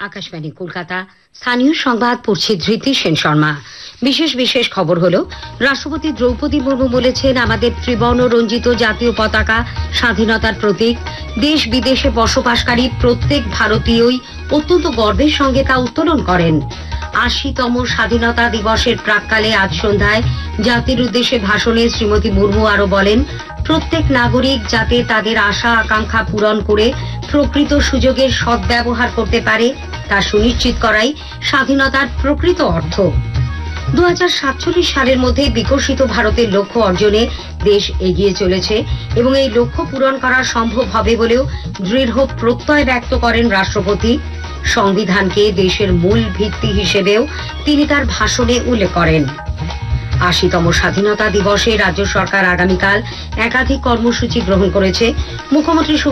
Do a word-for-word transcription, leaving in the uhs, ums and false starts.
আকাশবাণী কলকাতা। স্থানীয় সংবাদ পড়ছে ধৃতি সেন শর্মা। বিশেষ বিশেষ খবর হলো, রাষ্ট্রপতি দ্রৌপদী মুর্মু বলেছেন, আমাদের ত্রিবর্ণ রঞ্জিত জাতীয় পতাকা স্বাধীনতার প্রতীক। দেশ বিদেশে বসবাসকারী প্রত্যেক ভারতীয়ই অত্যন্ত গর্বের সঙ্গে তা উত্তোলন করেন। আশিতম স্বাধীনতা দিবসের প্রাক্কালে আজ সন্ধ্যায় জাতির উদ্দেশ্যে ভাষণে শ্রীমতী মুর্মু আরো বলেন, প্রত্যেক নাগরিক যাতে তাদের আশা আকাঙ্ক্ষা পূরণ করে প্রকৃত সুযোগের সদ্ব্যবহার করতে পারে তা সুনিশ্চিত করাই স্বাধীনতার প্রকৃত অর্থ। দু হাজার সাতচল্লিশ সালের মধ্যে বিকশিত ভারতের লক্ষ্য অর্জনে দেশ এগিয়ে চলেছে এবং এই লক্ষ্য পূরণ করা সম্ভব হবে বলেও দৃঢ় প্রত্যয় ব্যক্ত করেন রাষ্ট্রপতি। সংবিধানকে দেশের মূল ভিত্তি হিসেবেও তিনি তার ভাষণে উল্লেখ করেন। আশিতম স্বাধীনতা দিবসে রাজ্য সরকার আগামীকাল একাধিক কর্মসূচি গ্রহণ করেছে। মুখ্যমন্ত্রী